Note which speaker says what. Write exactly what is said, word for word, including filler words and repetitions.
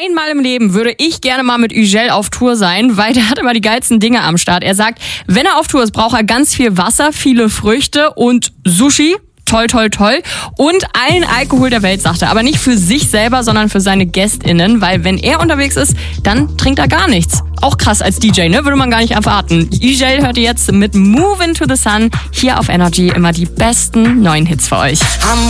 Speaker 1: einmal im Leben würde ich gerne mal mit Ugel auf Tour sein, weil der hat immer die geilsten Dinge am Start. Er sagt, wenn er auf Tour ist, braucht er ganz viel Wasser, viele Früchte und Sushi. Toll, toll, toll. Und allen Alkohol der Welt, sagt er. Aber nicht für sich selber, sondern für seine GästInnen. Weil wenn er unterwegs ist, dann trinkt er gar nichts. Auch krass als D J, ne? Würde man gar nicht erwarten. Ugel hört ihr jetzt mit Move Into the Sun hier auf Energy. Immer die besten neuen Hits für euch.